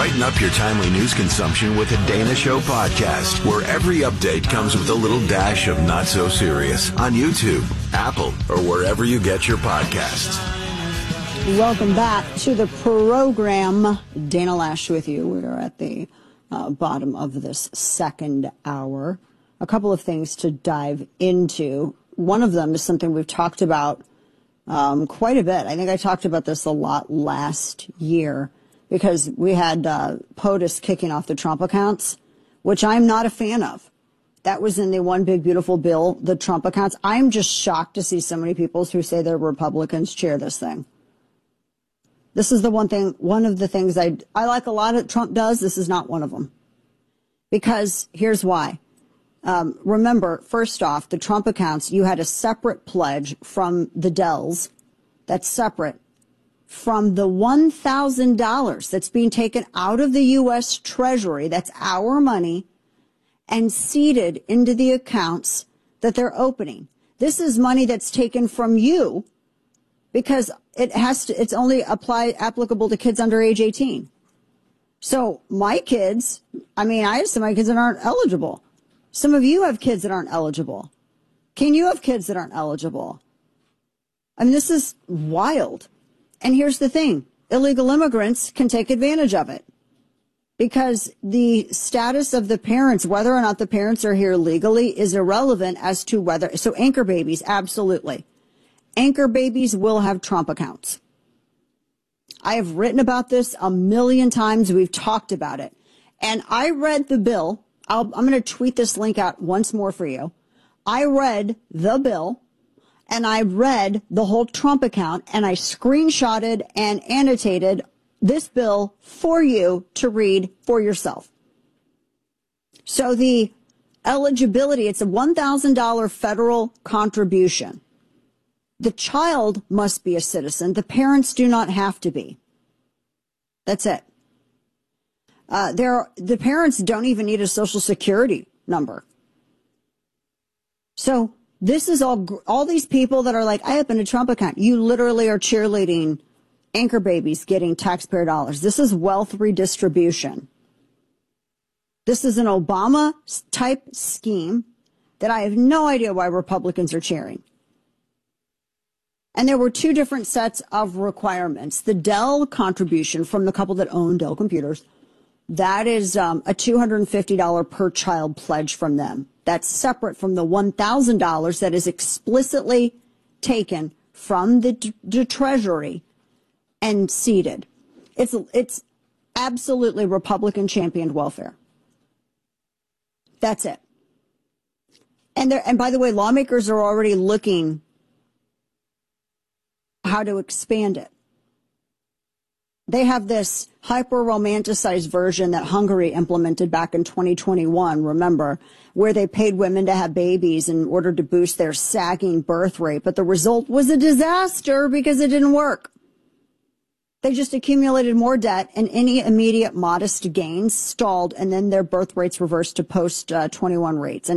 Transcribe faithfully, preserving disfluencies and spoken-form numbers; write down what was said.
Brighten up your timely news consumption with the Dana Show podcast, where every update comes with a little dash of not so serious on YouTube, Apple, or wherever you get your podcasts. Welcome back to the program. Dana Loesch with you. We are at the uh, bottom of this second hour. A couple of things to dive into. One of them is something we've talked about um, quite a bit. I think I talked about this a lot last year because we had uh, POTUS kicking off the Trump accounts, which I'm not a fan of. That was in the One Big Beautiful Bill, the Trump accounts. I'm just shocked to see so many people who say they're Republicans chair this thing. This is the one thing, one of the things I, I like a lot that Trump does. This is not one of them. Because here's why. Um, remember, first off, the Trump accounts, you had a separate pledge from the Dells that's separate from the one thousand dollars that's being taken out of the U S Treasury, that's our money, and seeded into the accounts that they're opening. This is money that's taken from you because it has to, it's only apply, applicable to kids under age eighteen. So my kids, I mean, I have some of my kids that aren't eligible. Some of you have kids that aren't eligible. Can you have kids that aren't eligible? I mean, this is wild. And here's the thing. Illegal immigrants can take advantage of it because the status of the parents, whether or not the parents are here legally, is irrelevant as to whether. So anchor babies, absolutely. Anchor babies will have Trump accounts. I have written about this a million times. We've talked about it. And I read the bill. I'll, I'm going to tweet this link out once more for you. I read the bill. And I read the whole Trump account, and I screenshotted and annotated this bill for you to read for yourself. So the eligibility, it's a one thousand dollars federal contribution. The child must be a citizen. The parents do not have to be. That's it. Uh, there, the parents don't even need a Social Security number. So this is all, all these people that are like, I opened a Trump account. You literally are cheerleading anchor babies getting taxpayer dollars. This is wealth redistribution. This is an Obama type scheme that I have no idea why Republicans are cheering. And there were two different sets of requirements. The Dell contribution from the couple that own Dell computers, that is um, a two hundred fifty dollars per child pledge from them. That's separate from the one thousand dollars that is explicitly taken from the, the Treasury and seeded. It's, it's absolutely Republican championed welfare. That's it. And there, and by the way, lawmakers are already looking how to expand it. They have this hyper-romanticized version that Hungary implemented back in twenty twenty-one, remember, where they paid women to have babies in order to boost their sagging birth rate. But the result was a disaster because it didn't work. They just accumulated more debt, and any immediate modest gains stalled, and then their birth rates reversed to post twenty-one rates. And